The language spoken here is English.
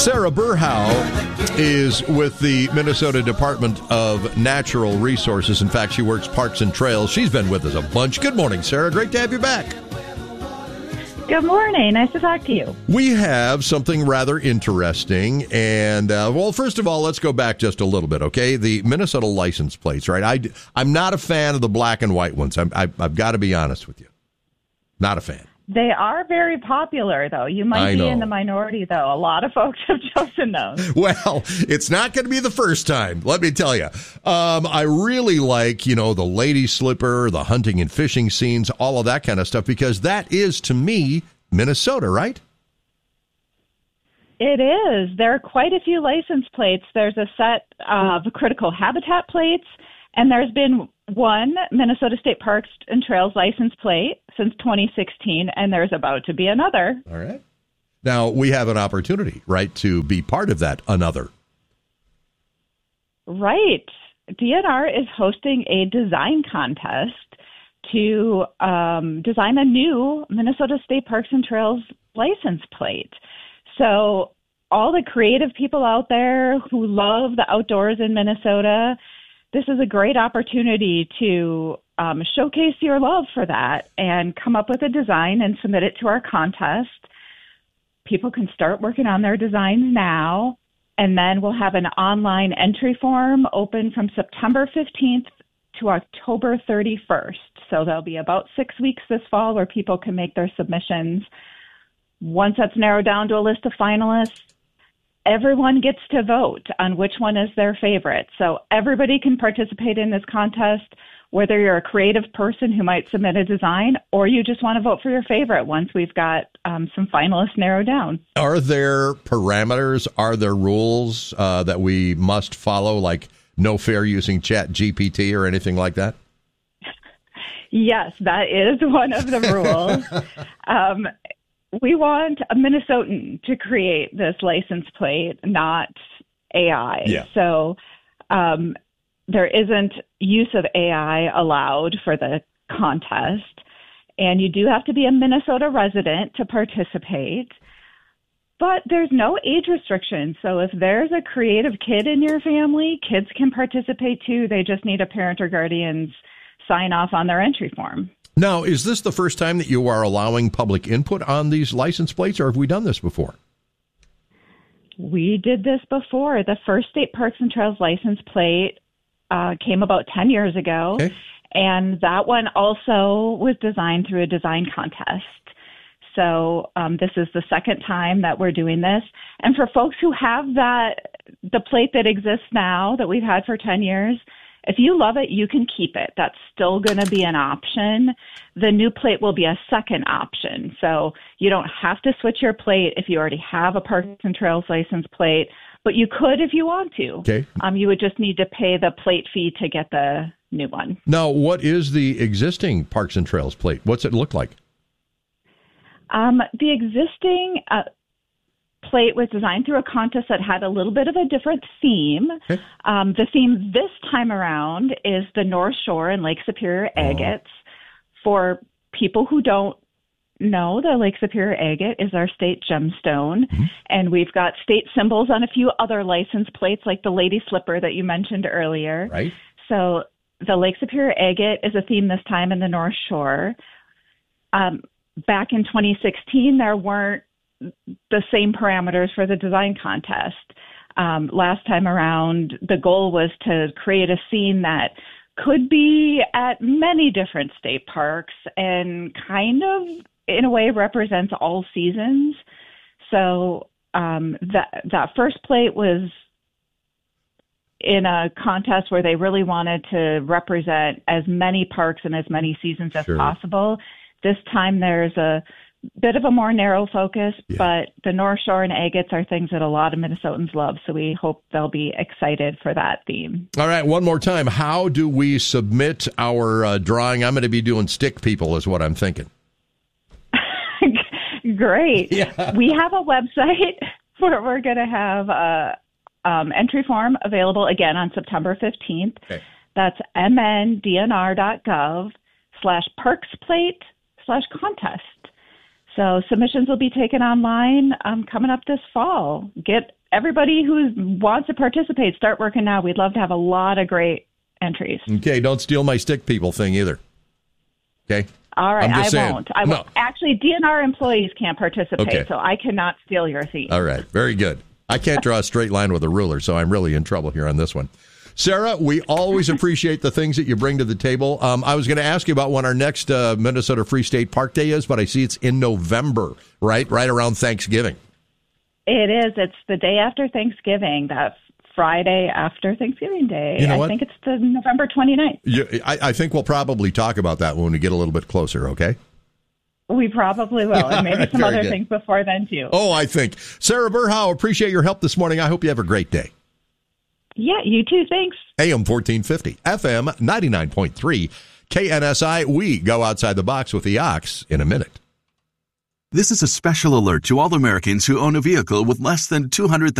Sarah Burhow is with the Minnesota Department of Natural Resources. In fact, she works parks and trails. She's been with us a bunch. Good morning, Sarah. Great to have you back. Good morning. Nice to talk to you. We have something rather interesting. And, well, first of all, let's go back just a little bit, okay? The Minnesota license plates, right? I'm not a fan of the black and white ones. I've got to be honest with you. Not a fan. They are very popular, though. You might be in the minority, though. A lot of folks have chosen those. Well, it's not going to be the first time, let me tell you. I really like, the lady slipper, the hunting and fishing scenes, all of that kind of stuff, because that is, to me, Minnesota, right? It is. There are quite a few license plates. There's a set of critical habitat plates, and there's been one Minnesota State Parks and Trails license plate since 2016, and there's about to be another. All right. Now, we have an opportunity, right, to be part of that another. Right. DNR is hosting a design contest to design a new Minnesota State Parks and Trails license plate. So all the creative people out there who love the outdoors in Minnesota, this is a great opportunity to showcase your love for that and come up with a design and submit it to our contest. People can start working on their designs now, and then we'll have an online entry form open from September 15th to October 31st. So there'll be about 6 weeks this fall where people can make their submissions. Once that's narrowed down to a list of finalists, everyone gets to vote on which one is their favorite. So everybody can participate in this contest, whether you're a creative person who might submit a design or you just want to vote for your favorite once we've got some finalists narrowed down. Are there parameters? Are there rules that we must follow, like no fair using ChatGPT or anything like that? Yes, that is one of the rules. We want a Minnesotan to create this license plate, not AI. Yeah. So there isn't use of AI allowed for the contest. And you do have to be a Minnesota resident to participate. But there's no age restriction. So if there's a creative kid in your family, kids can participate too. They just need a parent or guardian's sign off on their entry form. Now, is this the first time that you are allowing public input on these license plates, or have we done this before? We did this before. The first State Parks and Trails license plate came about 10 years ago, okay. And that one also was designed through a design contest. So this is the second time that we're doing this. And for folks who have the plate that exists now that we've had for 10 years, if you love it, you can keep it. That's still going to be an option. The new plate will be a second option. So you don't have to switch your plate if you already have a Parks and Trails license plate, but you could if you want to. Okay. You would just need to pay the plate fee to get the new one. Now, what is the existing Parks and Trails plate? What's it look like? The existing plate was designed through a contest that had a little bit of a different theme. Okay. The theme this time around is the North Shore and Lake Superior agates. For people who don't know, the Lake Superior agate is our state gemstone, and we've got state symbols on a few other license plates, like the lady slipper that you mentioned earlier. Right. So the Lake Superior agate is a theme this time in the North Shore. Back in 2016, there weren't the same parameters for the design contest. Last time around, the goal was to create a scene that could be at many different state parks and kind of, in a way, represents all seasons. So that first plate was in a contest where they really wanted to represent as many parks and as many seasons as possible. This time there's a bit of a more narrow focus, but the North Shore and agates are things that a lot of Minnesotans love, so we hope they'll be excited for that theme. All right, one more time. How do we submit our drawing? I'm going to be doing stick people is what I'm thinking. Great. Yeah. We have a website where we're going to have a entry form available again on September 15th. Okay. That's mndnr.gov/parksplate/contest. So submissions will be taken online coming up this fall. Get everybody who wants to participate, start working now. We'd love to have a lot of great entries. Okay, don't steal my stick people thing either. Okay? All right, I won't. I won't. Actually, DNR employees can't participate, okay. So I cannot steal your theme. All right, very good. I can't draw a straight line with a ruler, so I'm really in trouble here on this one. Sarah, we always appreciate the things that you bring to the table. I was going to ask you about when our next Minnesota Free State Park Day is, but I see it's in November, right around Thanksgiving. It is. It's the day after Thanksgiving, that Friday after Thanksgiving Day. You know what? I think it's the November 29th. I think we'll probably talk about that when we get a little bit closer, okay? We probably will, and maybe some other things before then, too. Oh, I think. Sarah Burhow, appreciate your help this morning. I hope you have a great day. Yeah, you too. Thanks. AM 1450, FM 99.3, KNSI. We go outside the box with the Ox in a minute. This is a special alert to all Americans who own a vehicle with less than 200,000